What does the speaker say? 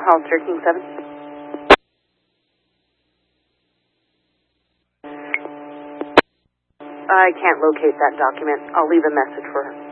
Hollister King 7. I can't locate that document. I'll leave a message for her.